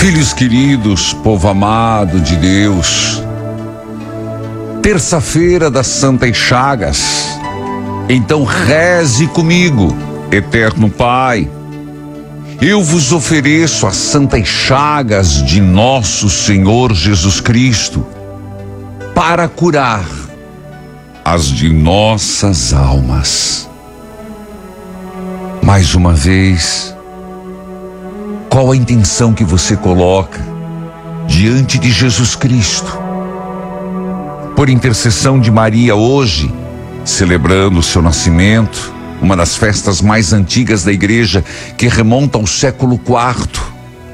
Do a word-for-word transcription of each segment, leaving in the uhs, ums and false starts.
Filhos queridos, povo amado de Deus, terça-feira das Santas Chagas, então reze comigo, eterno Pai. Eu vos ofereço as santas chagas de nosso Senhor Jesus Cristo para curar as de nossas almas. Mais uma vez, qual a intenção que você coloca diante de Jesus Cristo? Por intercessão de Maria hoje, celebrando o seu nascimento, uma das festas mais antigas da igreja que remonta ao século quarto.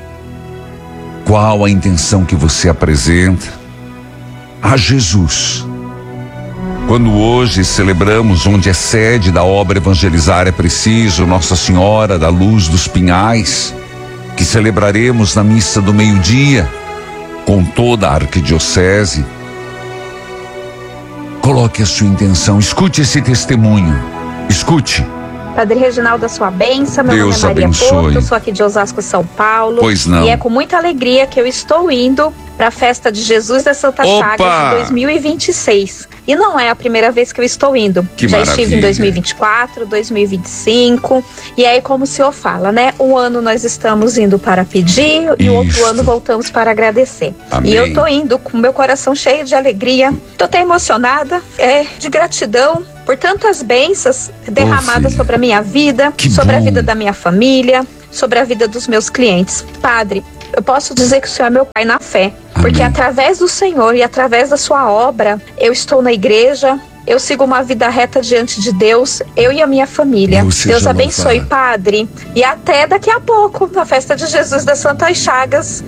Qual a intenção que você apresenta a Jesus? Quando hoje celebramos onde é sede da obra Evangelizar é Preciso, Nossa Senhora da Luz dos Pinhais, que celebraremos na missa do meio-dia, com toda a arquidiocese, coloque a sua intenção, escute esse testemunho, escute. Padre Reginaldo, a sua bênção, meu Deus nome é Maria abençoe. Porto, sou aqui de Osasco, São Paulo. Pois não. E é com muita alegria que eu estou indo para a festa de Jesus da Santa Opa! Chagas de dois mil e vinte e seis. E não é a primeira vez que eu estou indo. Que Já maravilha. estive em dois mil e vinte e quatro, dois mil e vinte e cinco. E aí, como o senhor fala, né? Um ano nós estamos indo para pedir e o outro Isto. ano voltamos para agradecer. Amém. E eu tô indo com meu coração cheio de alegria. Tô até emocionada, é, de gratidão por tantas bênçãos derramadas filha. sobre a minha vida, Que sobre a bom. vida da minha família, sobre a vida dos meus clientes. Padre, eu posso dizer que o Senhor é meu Pai na fé, porque Amém. através do Senhor e através da sua obra, eu estou na igreja, eu sigo uma vida reta diante de Deus, eu e a minha família. Deus seja Deus abençoe, louvado. Padre. E até daqui a pouco, na festa de Jesus das Santas Chagas.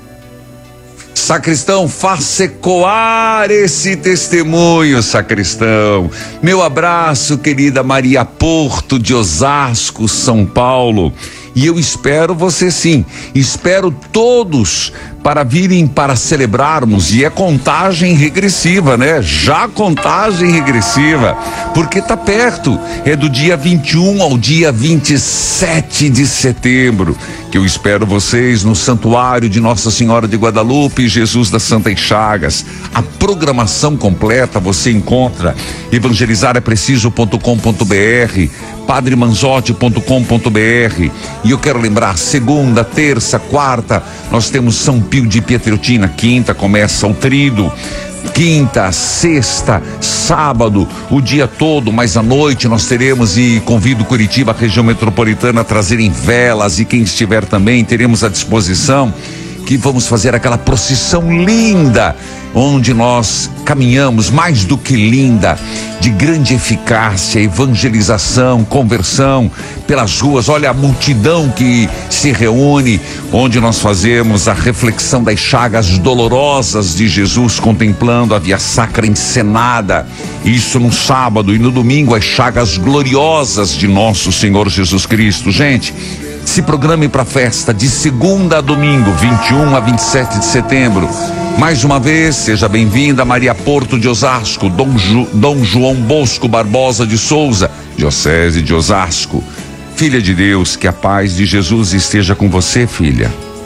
Sacristão, faça ecoar esse testemunho, sacristão. Meu abraço, querida Maria Porto de Osasco, São Paulo. E eu espero você sim, espero todos para virem para celebrarmos, e é contagem regressiva, né? Já contagem regressiva, porque tá perto, é do dia vinte e um ao dia vinte e sete de setembro, que eu espero vocês no Santuário de Nossa Senhora de Guadalupe e Jesus das Santas Chagas. A programação completa você encontra evangelizar é preciso ponto com ponto br, padre manzotti ponto com ponto br. E eu quero lembrar, segunda, terça, quarta, nós temos São Pio de Pietreutina, quinta começa o trido, quinta, sexta, sábado, o dia todo, mas à noite nós teremos, e convido Curitiba, a região metropolitana, a trazerem velas, e quem estiver também, teremos à disposição, que vamos fazer aquela procissão linda, onde nós caminhamos, mais do que linda, de grande eficácia, evangelização, conversão pelas ruas. Olha a multidão que se reúne, onde nós fazemos a reflexão das chagas dolorosas de Jesus, contemplando a via sacra encenada, isso no sábado, e no domingo as chagas gloriosas de nosso Senhor Jesus Cristo. Gente, se programe para a festa de segunda a domingo, vinte e um a vinte e sete de setembro. Mais uma vez, seja bem-vinda Maria Porto de Osasco, Dom, Ju, Dom João Bosco Barbosa de Souza, Diocese de Osasco. Filha de Deus, que a paz de Jesus esteja com você, filha.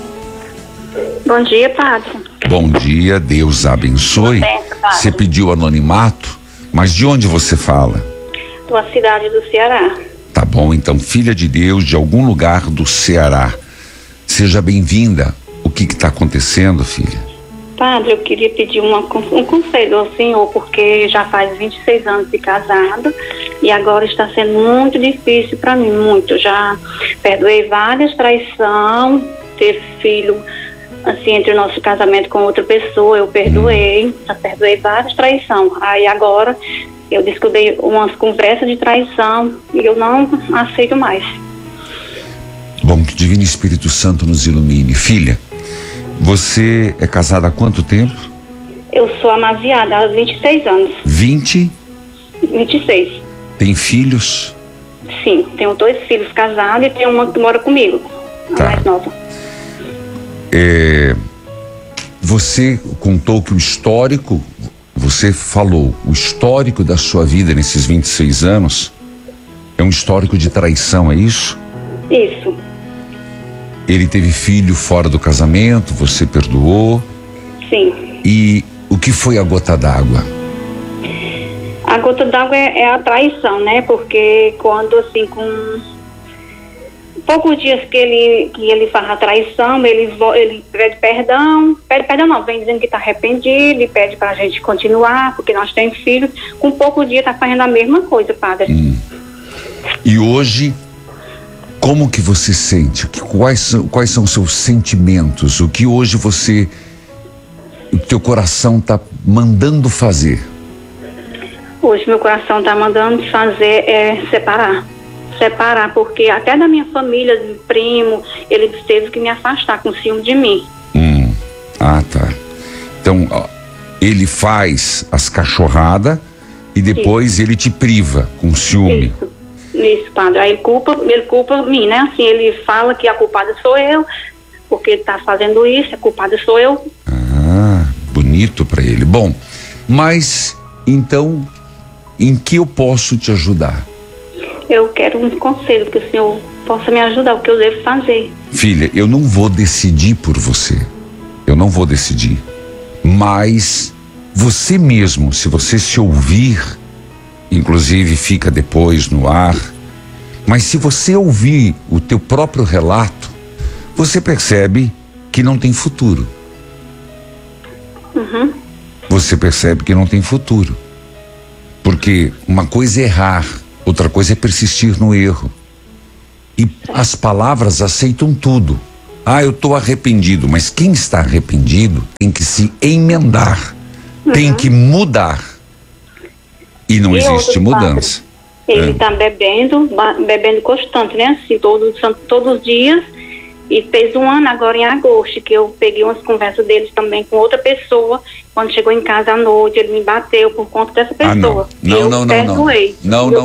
Bom dia, padre. Bom dia, Deus abençoe. Bom dia, padre. Você pediu anonimato, mas de onde você fala? Da cidade do Ceará. Tá bom, então, filha de Deus, de algum lugar do Ceará. Seja bem-vinda. O que está acontecendo, filha? Padre, eu queria pedir uma, um conselho ao senhor, porque já faz vinte e seis anos de casado e agora está sendo muito difícil para mim, muito. Já perdoei várias traições, teve filho, assim, entre o nosso casamento com outra pessoa, eu perdoei, já perdoei várias traições. Aí agora eu descobri umas conversas de traição e eu não aceito mais. Bom, que o Divino Espírito Santo nos ilumine. Filha, você é casada há quanto tempo? Eu sou amaziada há vinte e seis anos. vinte? vinte e seis. Tem filhos? Sim, tenho dois filhos casados e tenho uma que mora comigo, a Tá. mais nova. É, você contou que o histórico, você falou, o histórico da sua vida nesses vinte e seis anos é um histórico de traição, é isso? Isso. Ele teve filho fora do casamento, você perdoou. Sim. E o que foi a gota d'água? A gota d'água é, é a traição, né? Porque quando, assim, com poucos dias que ele, que ele faz a traição, ele, ele pede perdão, pede perdão não, vem dizendo que está arrependido e pede para a gente continuar, porque nós temos filhos. Com poucos dias está fazendo a mesma coisa, padre. Hum. E hoje, como que você sente? Quais são, quais são os seus sentimentos? O que hoje você, o teu coração está mandando fazer? Hoje meu coração está mandando fazer é separar. Separar, porque até da minha família, do primo, ele teve que me afastar com ciúme de mim. Hum. Ah, tá. Então, ó, ele faz as cachorradas e depois Isso. ele te priva com ciúme. Isso. Isso, padre. Aí ele culpa, ele culpa mim, né? Assim, ele fala que a culpada sou eu, porque ele tá fazendo isso, a culpada sou eu. Ah, bonito pra ele. Bom, mas então, em que eu posso te ajudar? Eu quero um conselho, que o senhor possa me ajudar, o que eu devo fazer. Filha, eu não vou decidir por você. Eu não vou decidir. Mas você mesmo, se você se ouvir, inclusive fica depois no ar, mas se você ouvir o teu próprio relato, você percebe que não tem futuro. Uhum. Você percebe que não tem futuro. Porque uma coisa é errar, outra coisa é persistir no erro. E as palavras aceitam tudo. Ah, eu estou arrependido, mas quem está arrependido tem que se emendar, uhum. tem que mudar. E não e existe mudança. Padre, ele está é. bebendo, bebendo constante, né? Assim, todos, todos os dias. E fez um ano agora em agosto, que eu peguei umas conversas deles também com outra pessoa. Quando chegou em casa à noite, ele me bateu por conta dessa pessoa. Ah, não. Não, eu não, não, perdoei. não. Não, eu não.